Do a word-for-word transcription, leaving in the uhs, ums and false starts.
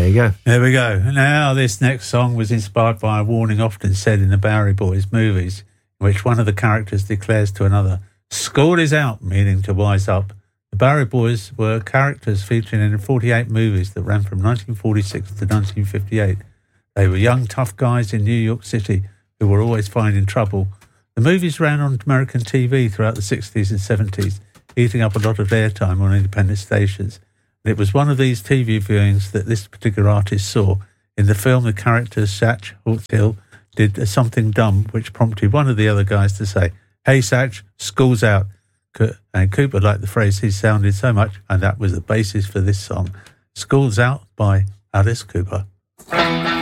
you go. There we go. Now, this next song was inspired by a warning often said in the Bowery Boys movies, in which one of the characters declares to another, "School is out," meaning to wise up. The Bowery Boys were characters featuring in forty-eight movies that ran from nineteen forty-six to nineteen fifty-eight. They were young, tough guys in New York City who were always finding trouble. The movies ran on American T V throughout the sixties and seventies, eating up a lot of airtime on independent stations. And it was one of these T V viewings that this particular artist saw. In the film, the character Satch Hill did something dumb, which prompted one of the other guys to say, "Hey, Satch, school's out." And Cooper liked the phrase he sounded so much, and that was the basis for this song, "School's Out" by Alice Cooper.